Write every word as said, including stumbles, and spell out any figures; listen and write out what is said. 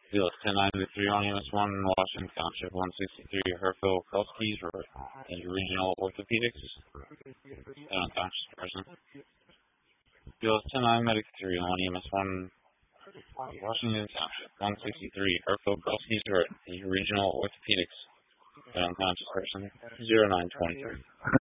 Field ten ninety-three on U S one, Washington Township one sixty-three, Herfel Kelskeys, Regional Orthopedics, and unconscious person. Field ten ninety-three on U S one, Washington Township one sixty-three, Herfel Kelskeys, Regional Orthopedics, and unconscious person. zero nine twenty-three.